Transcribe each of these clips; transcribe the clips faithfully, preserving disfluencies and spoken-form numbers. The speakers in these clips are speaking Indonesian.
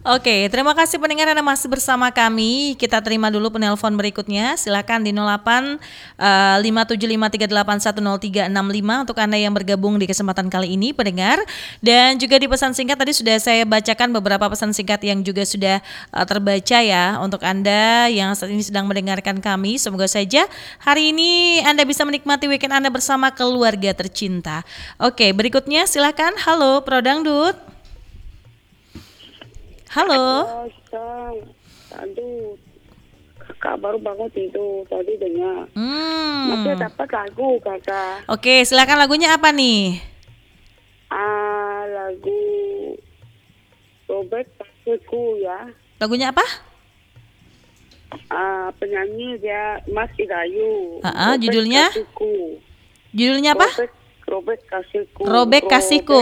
Oke, terima kasih pendengar Anda masih bersama kami. Kita terima dulu penelpon berikutnya. Silakan di nol delapan lima tujuh lima tiga delapan satu nol tiga enam lima untuk Anda yang bergabung di kesempatan kali ini pendengar. Dan juga di pesan singkat tadi sudah saya bacakan beberapa pesan singkat yang juga sudah uh, terbaca ya untuk Anda yang saat ini sedang mendengarkan kami. Semoga saja hari ini Anda bisa menikmati weekend Anda bersama keluarga tercinta. Oke, berikutnya silakan. Halo Pro Dangdut. Halo. Oh, aduh, kakak baru bangun tidur tadi dengar. Hmm. Masih dapat lagu kakak. Oke, silakan lagunya apa nih? Ah, lagu Robert Kasiku ya. Lagunya apa? Ah, penyanyi dia Mas Idayu. Uh-uh, judulnya? Kasiku. Judulnya apa? Robert, Robert Kasiku. Robek Kasihku.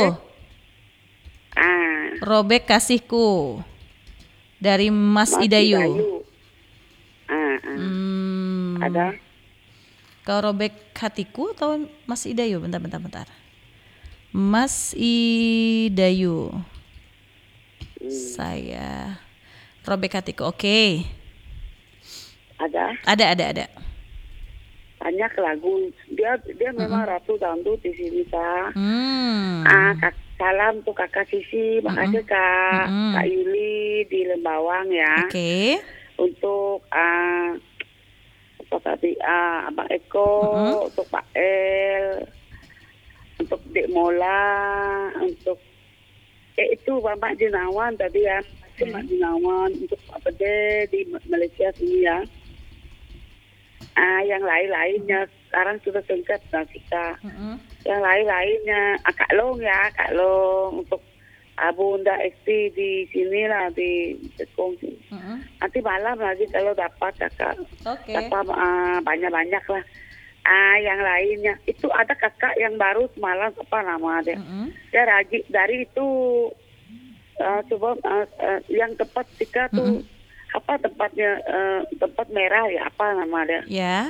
Ah. Robek Kasihku. Dari Mas, Mas Idayu. Idayu. Ah, ah. Hmm. Ada? Kalau Robek Hatiku atau Mas Idayu? Bentar, bentar, bentar. Mas Idayu. Hmm. Saya Robek Hatiku. Oke. Okay. Ada? Ada, ada, ada. Banyak lagu. Dia dia mm-hmm. memang ratu dangdut di sini, Kak. Hmm. Ah, kak, salam tuh Kakak Sisi, makasih mm-hmm. Kak. Mm-hmm. Kak Yuli di Lembawang ya. Oke. Okay. Untuk ah apa tadi ah Abang Eko, mm-hmm. untuk Pak El, untuk Dek Mola, untuk eh itu Bapak Jinawan tadi ya. Okay. Mak Jinawan untuk Pak Pede di Malaysia sini ya. Ah, yang lain-lainnya sekarang sudah singkat nah kita. Uh-huh. Yang lain-lainnya, ah, Kak Long ya, Kak Long untuk ah, Bunda Esti di sini lah di Tekong sini. Uh-huh. Nanti malam lagi kalau dapat kakak, okay. dapat ah, banyak-banyak lah. Ah, yang lainnya itu ada kakak yang baru semalam apa nama dia? Uh-huh. Dia rajin dari itu uh, coba uh, uh, yang tepat tika tuh. Uh-huh. Apa tempatnya uh, tempat merah ya apa nama dia? Ya.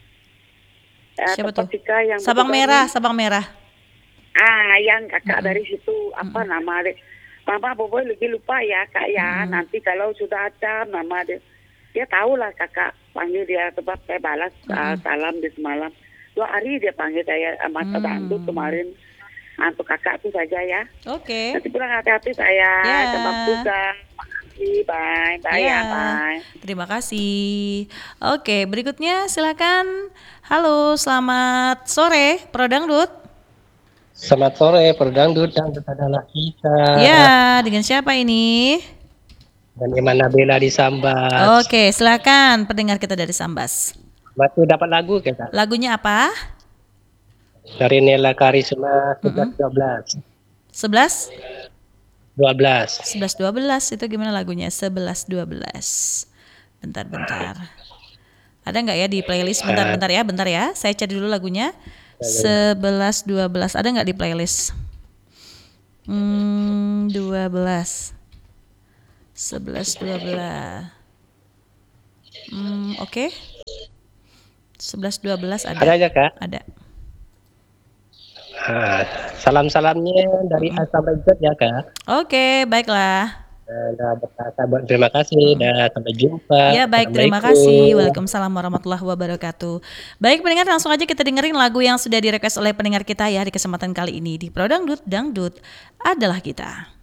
Uh, Siapa tempat tuh? Tika yang Sabang Merah, ini. Sabang Merah. Ah, yang kakak mm-hmm. dari situ apa mm-hmm. nama dia? Mama Boboy lagi lupa ya kak ya. Mm-hmm. Nanti kalau sudah ada nama dia, dia tahu lah kakak panggil dia sebab saya balas mm-hmm. uh, salam di semalam. Dua hari dia panggil saya sama mm-hmm. Tanduk kemarin. Nah, untuk kakak itu saja ya. Oke. Okay. Nanti pulang hati-hati saya. Yeah. Sebab juga. Bye, bye ya, ya, bye. Terima kasih. Oke, berikutnya silakan. Halo, selamat sore, Pro Dangdut. Selamat sore, Pro Dangdut, Dangdut adalah kita. Ya, dengan siapa ini? Dan Iman Nabila di Sambas. Oke, silakan pendengar kita dari Sambas. Batu dapat lagu kita. Lagunya apa? Dari Nela Karisma sebelas dua belas. sebelas? dua belas. sebelas dua belas itu gimana lagunya? sebelas dua belas. Bentar-bentar. Ada nggak ya di playlist? Bentar-bentar ya, bentar ya. Saya cari dulu lagunya. sebelas dua belas. Ada nggak di playlist? Hmm, dua belas. sebelas dua belas. Hmm, oke. Okay. sebelas dua belas ada. Ada aja, Kak? Ada. Nah, salam-salamnya dari A sampai Z ya Kak. Oke, baiklah. Nah, terima kasih dan sampai jumpa. Ya baik, terima kasih. Waalaikumsalam warahmatullahi wabarakatuh. Baik pendengar, langsung aja kita dengerin lagu yang sudah direquest oleh pendengar kita ya di kesempatan kali ini di Pro Dangdut. Dangdut adalah kita.